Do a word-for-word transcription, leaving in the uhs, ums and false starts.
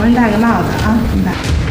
人戴个帽子啊，你看。